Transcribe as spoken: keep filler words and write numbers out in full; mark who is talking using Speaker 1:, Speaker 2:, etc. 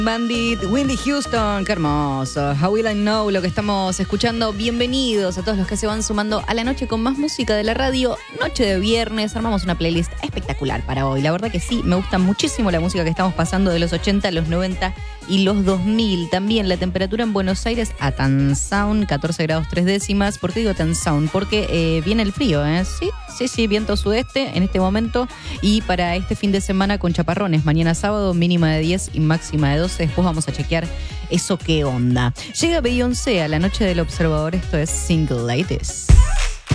Speaker 1: Bandit, Whitney Houston, qué hermoso. How Will I Know, lo que estamos escuchando. Bienvenidos a todos los que se van sumando a la noche con más música de la radio. Noche de viernes, armamos una playlist espectacular para hoy. La verdad que sí, me gusta muchísimo la música que estamos pasando de los ochenta, los noventa y los dos mil. También la temperatura en Buenos Aires a tan sound, catorce grados tres décimas. ¿Por qué digo tan sound? Porque eh, viene el frío, ¿eh? Sí, sí, sí, viento sudeste en este momento. Y para este fin de semana con chaparrones. Mañana sábado mínima de diez y máxima de doce. Después vamos a chequear eso qué onda. Llega Beyoncé a la noche del observador. Esto es Single Ladies.